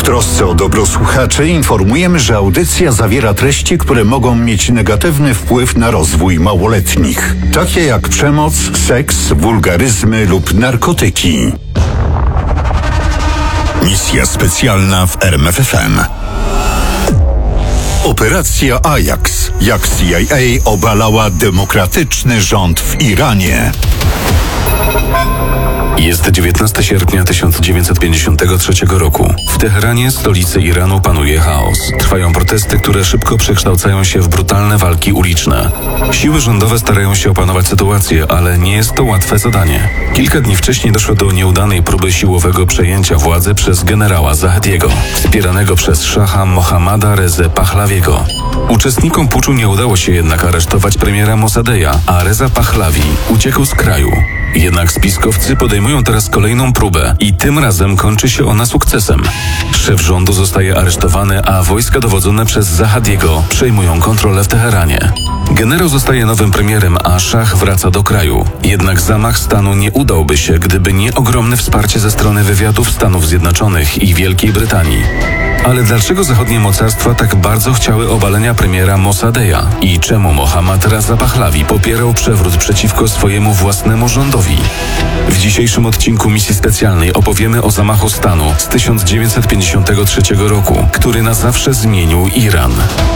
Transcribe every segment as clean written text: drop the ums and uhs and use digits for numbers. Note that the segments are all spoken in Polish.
trosce o dobro słuchaczy informujemy, że audycja zawiera treści, które mogą mieć negatywny wpływ na rozwój małoletnich, takie jak przemoc, seks, wulgaryzmy lub narkotyki. Misja specjalna w RMFFM. Operacja Ajax. Jak CIA obalała demokratyczny rząd w Iranie. Jest 19 sierpnia 1953 roku. W Teheranie, stolicy Iranu, panuje chaos. Trwają protesty, które szybko przekształcają się w brutalne walki uliczne. Siły rządowe starają się opanować sytuację, ale nie jest to łatwe zadanie. Kilka dni wcześniej doszło do nieudanej próby siłowego przejęcia władzy przez generała Zahediego, wspieranego przez szacha Mohammada Rezę Pahlawiego. Uczestnikom puczu nie udało się jednak aresztować premiera Mossadeja, a Reza Pahlawi uciekł z kraju. Jednak spiskowcy podejmują teraz kolejną próbę i tym razem kończy się ona sukcesem. Szef rządu zostaje aresztowany, a wojska dowodzone przez Zahediego przejmują kontrolę w Teheranie. Generał zostaje nowym premierem, a szach wraca do kraju. Jednak zamach stanu nie udałby się, gdyby nie ogromne wsparcie ze strony wywiadów Stanów Zjednoczonych i Wielkiej Brytanii. Ale dlaczego zachodnie mocarstwa tak bardzo chciały obalenia premiera Mossadeja? I czemu Mohammad Reza Pahlawi popierał przewrót przeciwko swojemu własnemu rządowi? W dzisiejszym odcinku misji specjalnej opowiemy o zamachu stanu z 1953 roku, który na zawsze zmienił Iran.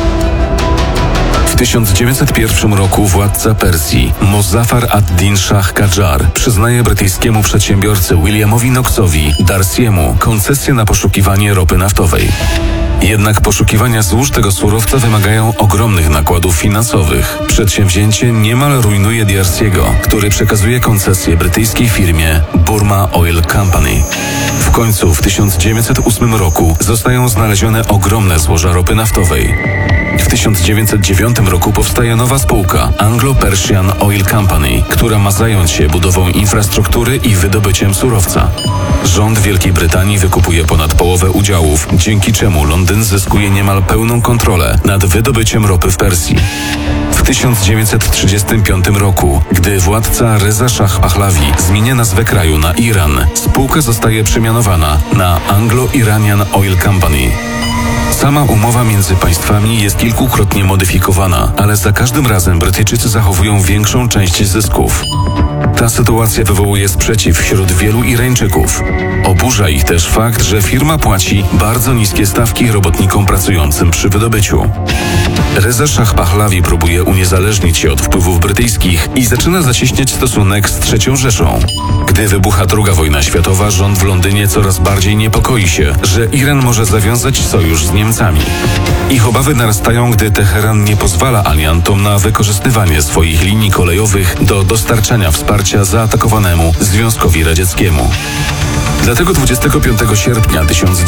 W 1901 roku władca Persji, Mozaffar ad-Din Shah Qajar, przyznaje brytyjskiemu przedsiębiorcy Williamowi Knoxowi Darcy'emu koncesję na poszukiwanie ropy naftowej. Jednak poszukiwania złóż tego surowca wymagają ogromnych nakładów finansowych. Przedsięwzięcie niemal rujnuje Darcy'ego, który przekazuje koncesję brytyjskiej firmie Burma Oil Company. W końcu w 1908 roku zostają znalezione ogromne złoża ropy naftowej. W 1909 roku powstaje nowa spółka Anglo-Persian Oil Company, która ma zająć się budową infrastruktury i wydobyciem surowca. Rząd Wielkiej Brytanii wykupuje ponad połowę udziałów, dzięki czemu Londyn zyskuje niemal pełną kontrolę nad wydobyciem ropy w Persji. W 1935 roku, gdy władca Reza Shah Pahlavi zmienia nazwę kraju na Iran, spółka zostaje przemianowana na Anglo-Iranian Oil Company. Sama umowa między państwami jest kilkukrotnie modyfikowana, ale za każdym razem Brytyjczycy zachowują większą część zysków. Ta sytuacja wywołuje sprzeciw wśród wielu Irańczyków. Oburza ich też fakt, że firma płaci bardzo niskie stawki robotnikom pracującym przy wydobyciu. Reza Shah Pahlavi próbuje uniezależnić się od wpływów brytyjskich i zaczyna zacieśniać stosunek z III Rzeszą. Gdy wybucha II wojna światowa, rząd w Londynie coraz bardziej niepokoi się, że Iran może zawiązać sojusz z Niemcami. Ich obawy narastają, gdy Teheran nie pozwala aliantom na wykorzystywanie swoich linii kolejowych do dostarczania wsparcia zaatakowanemu Związkowi Radzieckiemu. Dlatego 25 sierpnia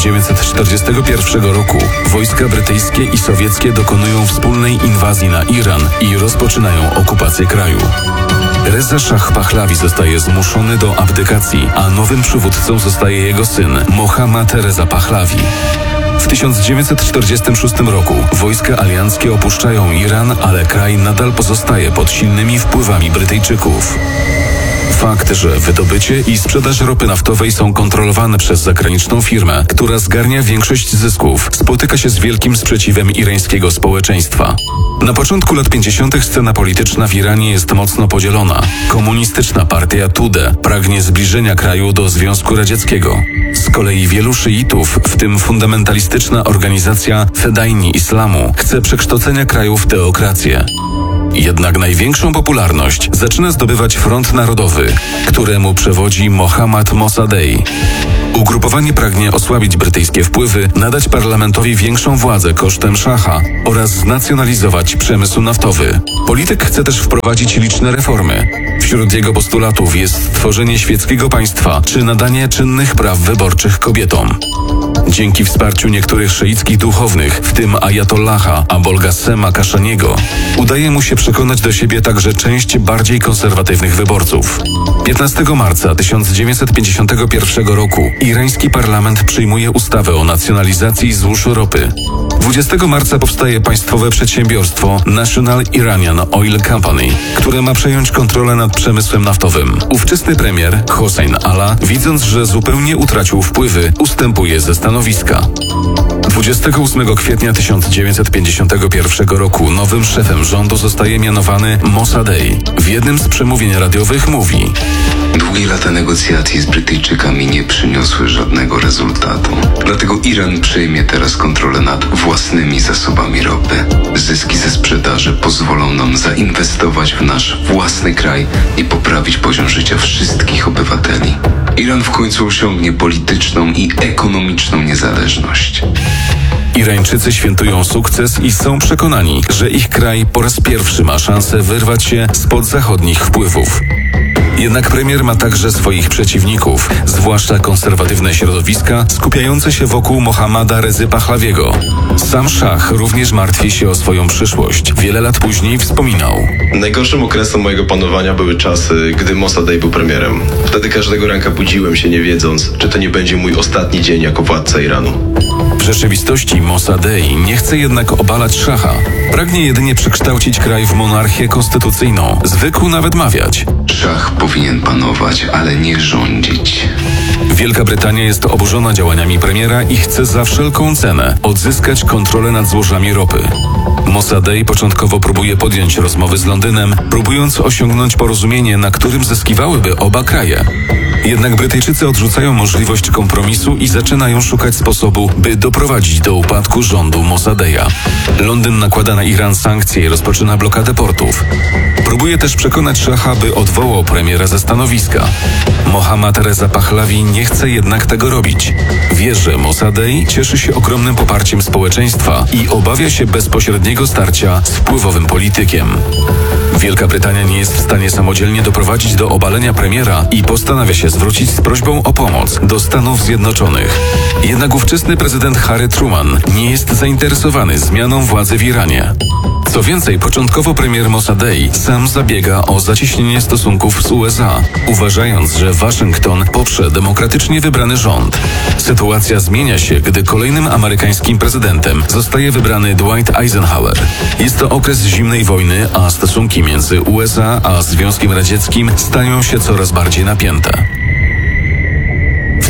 1941 roku wojska brytyjskie i sowieckie dokonują wspólnej inwazji na Iran i rozpoczynają okupację kraju. Reza Shah Pahlavi zostaje zmuszony do abdykacji, a nowym przywódcą zostaje jego syn Mohammad Reza Pahlavi. W 1946 roku wojska alianckie opuszczają Iran, ale kraj nadal pozostaje pod silnymi wpływami Brytyjczyków. Fakt, że wydobycie i sprzedaż ropy naftowej są kontrolowane przez zagraniczną firmę, która zgarnia większość zysków, spotyka się z wielkim sprzeciwem irańskiego społeczeństwa. Na początku lat 50. scena polityczna w Iranie jest mocno podzielona. Komunistyczna partia Tudeh pragnie zbliżenia kraju do Związku Radzieckiego. Z kolei wielu szyitów, w tym fundamentalistyczna organizacja Fedaini Islamu, chce przekształcenia kraju w teokrację. Jednak największą popularność zaczyna zdobywać Front Narodowy, któremu przewodzi Mohammad Mossadegh. Ugrupowanie pragnie osłabić brytyjskie wpływy, nadać parlamentowi większą władzę kosztem szacha oraz znacjonalizować przemysł naftowy. Polityk chce też wprowadzić liczne reformy. Wśród jego postulatów jest tworzenie świeckiego państwa czy nadanie czynnych praw wyborczych kobietom. Dzięki wsparciu niektórych szyickich duchownych, w tym ajatollaha Abolgassema Kaszaniego, udaje mu się przekonać do siebie także część bardziej konserwatywnych wyborców. 15 marca 1951 roku irański parlament przyjmuje ustawę o nacjonalizacji złóż ropy. 20 marca powstaje państwowe przedsiębiorstwo National Iranian Oil Company, które ma przejąć kontrolę nad nad przemysłem naftowym. Ówczesny premier Hossein Ala, widząc, że zupełnie utracił wpływy, ustępuje ze stanowiska. 28 kwietnia 1951 roku nowym szefem rządu zostaje mianowany Mossadegh. W jednym z przemówień radiowych mówi: Długie lata negocjacji z Brytyjczykami nie przyniosły żadnego rezultatu. Dlatego Iran przejmie teraz kontrolę nad własnymi zasobami ropy. Zyski ze sprzedaży pozwolą nam zainwestować w nasz własny kraj i poprawić poziom życia wszystkich obywateli. Iran w końcu osiągnie polityczną i ekonomiczną niezależność. Irańczycy świętują sukces i są przekonani, że ich kraj po raz pierwszy ma szansę wyrwać się spod zachodnich wpływów. Jednak premier ma także swoich przeciwników, zwłaszcza konserwatywne środowiska skupiające się wokół Mohammada Rezy Pahlawiego. Sam szach również martwi się o swoją przyszłość. Wiele lat później wspominał: Najgorszym okresem mojego panowania były czasy, gdy Mossadegh był premierem. Wtedy każdego ranka budziłem się, nie wiedząc, czy to nie będzie mój ostatni dzień jako władca Iranu. W rzeczywistości Mossadegh nie chce jednak obalać szacha. Pragnie jedynie przekształcić kraj w monarchię konstytucyjną. Zwykł nawet mawiać: Szach powinien panować, ale nie rządzić. Wielka Brytania jest oburzona działaniami premiera i chce za wszelką cenę odzyskać kontrolę nad złożami ropy. Mossadegh początkowo próbuje podjąć rozmowy z Londynem, próbując osiągnąć porozumienie, na którym zyskiwałyby oba kraje. Jednak Brytyjczycy odrzucają możliwość kompromisu i zaczynają szukać sposobu, by doprowadzić do upadku rządu Mossadegha. Londyn nakłada na Iran sankcje i rozpoczyna blokadę portów. Próbuje też przekonać szacha, by odwołał premiera ze stanowiska. Mohammad Reza Pahlawi nie chce jednak tego robić. Wie, że Mossadegh cieszy się ogromnym poparciem społeczeństwa i obawia się bezpośredniego starcia z wpływowym politykiem. Wielka Brytania nie jest w stanie samodzielnie doprowadzić do obalenia premiera i postanawia się zwrócić z prośbą o pomoc do Stanów Zjednoczonych. Jednak ówczesny prezydent Harry Truman nie jest zainteresowany zmianą władzy w Iranie. Co więcej, początkowo premier Mossadegh sam zabiega o zacieśnienie stosunków z USA, uważając, że Waszyngton poprze demokratycznie wybrany rząd. Sytuacja zmienia się, gdy kolejnym amerykańskim prezydentem zostaje wybrany Dwight Eisenhower. Jest to okres zimnej wojny, a stosunki między USA a Związkiem Radzieckim stają się coraz bardziej napięte. W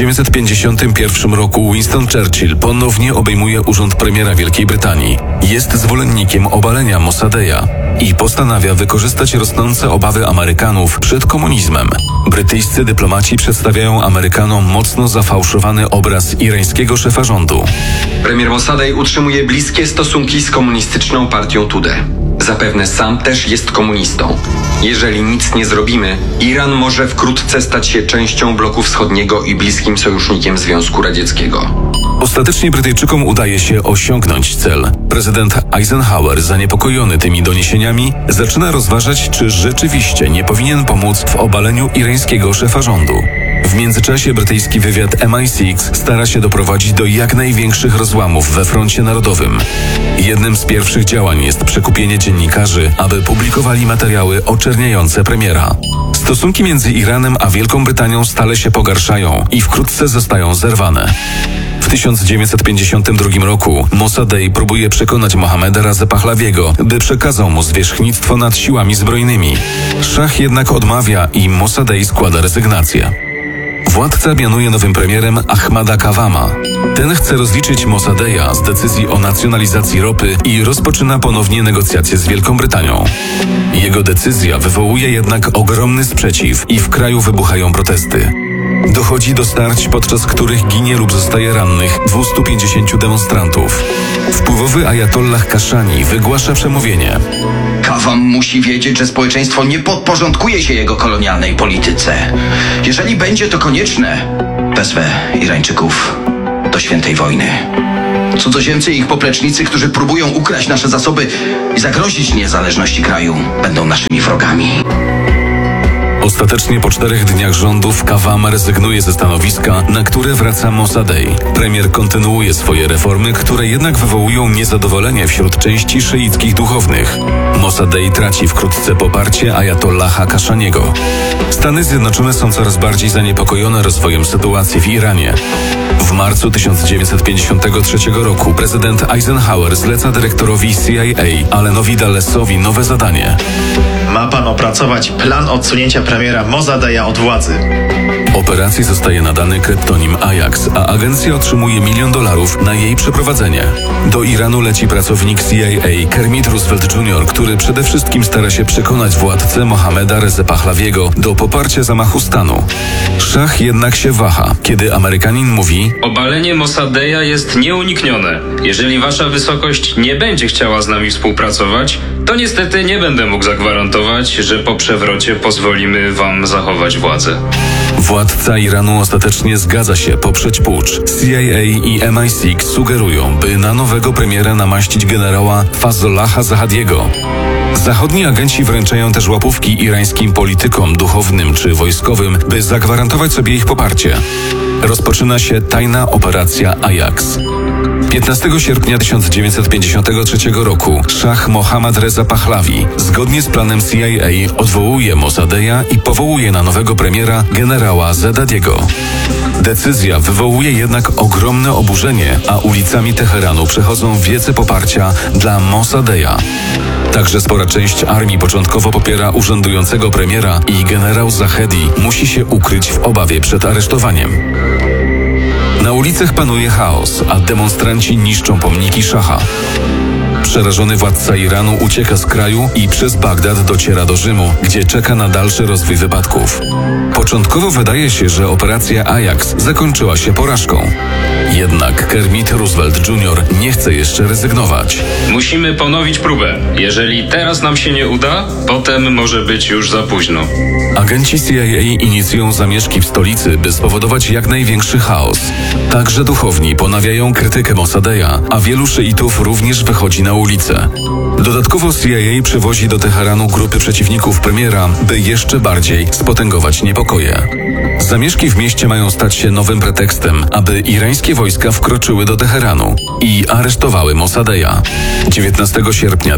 1951 roku Winston Churchill ponownie obejmuje urząd premiera Wielkiej Brytanii. Jest zwolennikiem obalenia Mossadegha i postanawia wykorzystać rosnące obawy Amerykanów przed komunizmem. Brytyjscy dyplomaci przedstawiają Amerykanom mocno zafałszowany obraz irańskiego szefa rządu. Premier Mossadegh utrzymuje bliskie stosunki z komunistyczną partią Tudeh. Zapewne sam też jest komunistą. Jeżeli nic nie zrobimy, Iran może wkrótce stać się częścią bloku wschodniego i bliskim sojusznikiem Związku Radzieckiego. Ostatecznie Brytyjczykom udaje się osiągnąć cel. Prezydent Eisenhower, zaniepokojony tymi doniesieniami, zaczyna rozważać, czy rzeczywiście nie powinien pomóc w obaleniu irańskiego szefa rządu. W międzyczasie brytyjski wywiad MI6 stara się doprowadzić do jak największych rozłamów we froncie narodowym. Jednym z pierwszych działań jest przekupienie dziennikarzy, aby publikowali materiały oczerniające premiera. Stosunki między Iranem a Wielką Brytanią stale się pogarszają i wkrótce zostają zerwane. W 1952 roku Mossadegh próbuje przekonać Mohammeda Rezę Pahlawiego, by przekazał mu zwierzchnictwo nad siłami zbrojnymi. Szach jednak odmawia i Mossadegh składa rezygnację. Władca mianuje nowym premierem Ahmada Kawama. Ten chce rozliczyć Mossadegha z decyzji o nacjonalizacji ropy i rozpoczyna ponownie negocjacje z Wielką Brytanią. Jego decyzja wywołuje jednak ogromny sprzeciw i w kraju wybuchają protesty. Dochodzi do starć, podczas których ginie lub zostaje rannych 250 demonstrantów. Wpływowy ajatollah Kaszani wygłasza przemówienie. Kawam musi wiedzieć, że społeczeństwo nie podporządkuje się jego kolonialnej polityce. Jeżeli będzie to konieczne, wezwę Irańczyków do świętej wojny. Cudzoziemcy i ich poplecznicy, którzy próbują ukraść nasze zasoby i zagrozić niezależności kraju, będą naszymi wrogami. Ostatecznie po 4 dniach rządów Kawam rezygnuje ze stanowiska, na które wraca Mossadegh. Premier kontynuuje swoje reformy, które jednak wywołują niezadowolenie wśród części szyickich duchownych. Mossadegh traci wkrótce poparcie ajatollaha Kaszaniego. Stany Zjednoczone są coraz bardziej zaniepokojone rozwojem sytuacji w Iranie. W marcu 1953 roku prezydent Eisenhower zleca dyrektorowi CIA Allenowi Dullesowi nowe zadanie. Ma pan opracować plan odsunięcia premiera Mossadeja od władzy. Operacji zostaje nadany kryptonim Ajax, a agencja otrzymuje $1 milion na jej przeprowadzenie. Do Iranu leci pracownik CIA Kermit Roosevelt Jr., który przede wszystkim stara się przekonać władcę Mohammeda Rezę Pahlawiego do poparcia zamachu stanu. Szach jednak się waha, kiedy Amerykanin mówi: obalenie Mossadeja jest nieuniknione. Jeżeli wasza wysokość nie będzie chciała z nami współpracować, to niestety nie będę mógł zagwarantować, że po przewrocie pozwolimy wam zachować władzę. Władca Iranu ostatecznie zgadza się poprzeć pucz. CIA i MI6 sugerują, by na nowego premiera namaścić generała Fazolaha Zahadiego. Zachodni agenci wręczają też łapówki irańskim politykom duchownym czy wojskowym, by zagwarantować sobie ich poparcie. Rozpoczyna się tajna operacja Ajax. 15 sierpnia 1953 roku szach Mohammad Reza Pahlawi zgodnie z planem CIA odwołuje Mossadeja i powołuje na nowego premiera generała Zahadiego. Decyzja wywołuje jednak ogromne oburzenie, a ulicami Teheranu przechodzą wiece poparcia dla Mossadeja. Także spora część armii początkowo popiera urzędującego premiera i generał Zahedi musi się ukryć w obawie przed aresztowaniem. Na ulicach panuje chaos, a demonstranci niszczą pomniki szacha. Przerażony władca Iranu ucieka z kraju i przez Bagdad dociera do Rzymu, gdzie czeka na dalszy rozwój wypadków. Początkowo wydaje się, że operacja Ajax zakończyła się porażką. Jednak Kermit Roosevelt Jr. nie chce jeszcze rezygnować. Musimy ponowić próbę. Jeżeli teraz nam się nie uda, potem może być już za późno. Agenci CIA inicjują zamieszki w stolicy, by spowodować jak największy chaos. Także duchowni ponawiają krytykę Mossadeja, a wielu szyitów również wychodzi na ulicę. Dodatkowo CIA przywozi do Teheranu grupy przeciwników premiera, by jeszcze bardziej spotęgować niepokoje. Zamieszki w mieście mają stać się nowym pretekstem, aby irańskie wojska wkroczyły do Teheranu i aresztowały Mossadeja. 19 sierpnia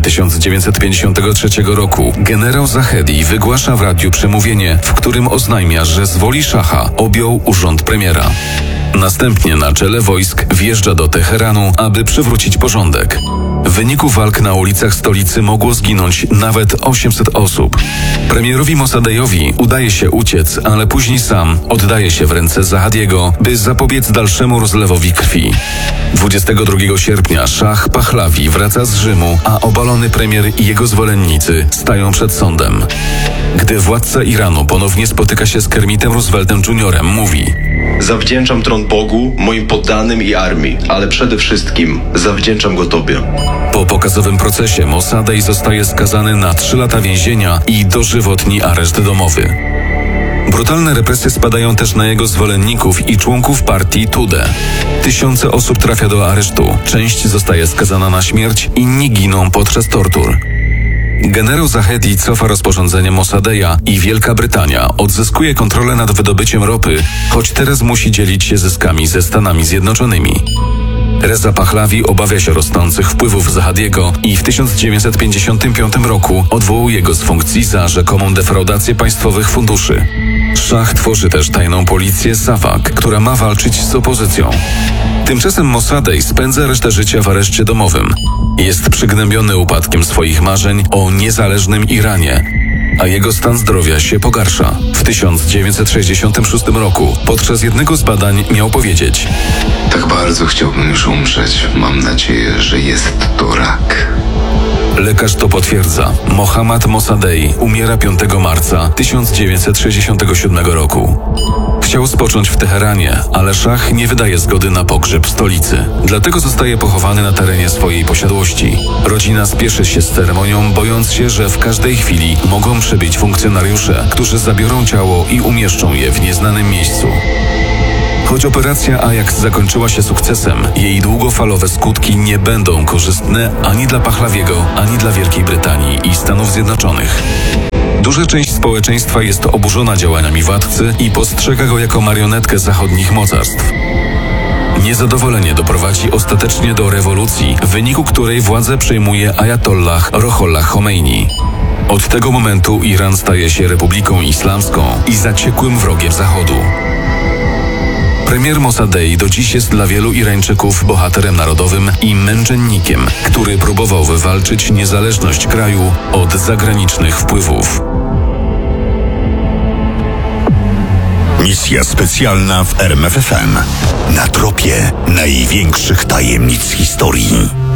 1953 roku generał Zahedi wygłasza w radiu przemówienie, w którym oznajmia, że z woli szacha objął urząd premiera. Następnie na czele wojsk wjeżdża do Teheranu, aby przywrócić porządek. W wyniku walk na ulicach stolicy mogło zginąć nawet 800 osób. Premierowi Mossadejowi udaje się uciec, ale później sam oddaje się w ręce Zahadiego, by zapobiec dalszemu rozlewowi krwi. 22 sierpnia szach Pahlawi wraca z Rzymu, a obalony premier i jego zwolennicy stają przed sądem. Gdy władca Iranu ponownie spotyka się z Kermitem Rooseveltem Jr., mówi: zawdzięczam tron Bogu, moim poddanym i armii, ale przede wszystkim zawdzięczam go Tobie. Po pokazowym procesie Mossadej zostaje skazany na 3 lata więzienia i dożywotni areszt domowy. Brutalne represje spadają też na jego zwolenników i członków partii Tudeh. Tysiące osób trafia do aresztu, część zostaje skazana na śmierć, inni giną podczas tortur. Generał Zahedi cofa rozporządzenie Mossadeja i Wielka Brytania odzyskuje kontrolę nad wydobyciem ropy, choć teraz musi dzielić się zyskami ze Stanami Zjednoczonymi. Reza Pahlawi obawia się rosnących wpływów Zahadiego i w 1955 roku odwołuje go z funkcji za rzekomą defraudację państwowych funduszy. Szach tworzy też tajną policję Savak, która ma walczyć z opozycją. Tymczasem Mossadej spędza resztę życia w areszcie domowym. Jest przygnębiony upadkiem swoich marzeń o niezależnym Iranie, a jego stan zdrowia się pogarsza. W 1966 roku podczas jednego z badań miał powiedzieć: tak bardzo chciałbym już umrzeć. Mam nadzieję, że jest to rak. Lekarz to potwierdza. Mohammad Mossadej umiera 5 marca 1967 roku. Chciał spocząć w Teheranie, ale szach nie wydaje zgody na pogrzeb w stolicy. Dlatego zostaje pochowany na terenie swojej posiadłości. Rodzina spieszy się z ceremonią, bojąc się, że w każdej chwili mogą przybyć funkcjonariusze, którzy zabiorą ciało i umieszczą je w nieznanym miejscu. Choć operacja Ajax zakończyła się sukcesem, jej długofalowe skutki nie będą korzystne ani dla Pahlawiego, ani dla Wielkiej Brytanii i Stanów Zjednoczonych. Duża część społeczeństwa jest oburzona działaniami władcy i postrzega go jako marionetkę zachodnich mocarstw. Niezadowolenie doprowadzi ostatecznie do rewolucji, w wyniku której władzę przejmuje ajatollah Ruhollah Chomeini. Od tego momentu Iran staje się republiką islamską i zaciekłym wrogiem Zachodu. Premier Mossadegh do dziś jest dla wielu Irańczyków bohaterem narodowym i męczennikiem, który próbował wywalczyć niezależność kraju od zagranicznych wpływów. Misja specjalna w RMFFM. Na tropie największych tajemnic historii.